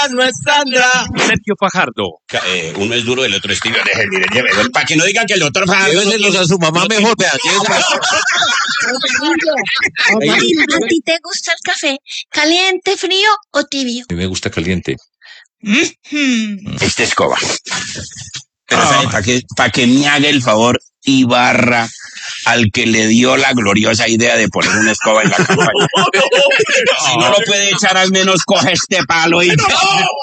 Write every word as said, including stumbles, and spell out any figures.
no es Sandra. Sergio Fajardo. Eh, uno es duro, el otro es tibio. Deje, mire, llévelo. Para que no digan que el doctor Fajardo... Lléveselos a su mamá mejor, vea. ¿A ti te gusta el café caliente, frío o tibio? A mí me gusta caliente. Esta escoba. Pero ¿sabe para qué? Para que me haga el favor y barra al que le dio la gloriosa idea de poner una escoba en la campaña. Si no lo puede echar, al menos coge este palo y...